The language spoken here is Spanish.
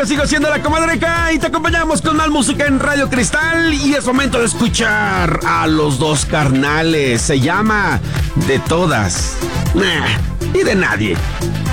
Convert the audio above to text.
yo sigo siendo la Comadreja y te acompañamos con más música en Radio Cristal. Y es momento de escuchar a los dos carnales. Se llama De Todas y de Nadie.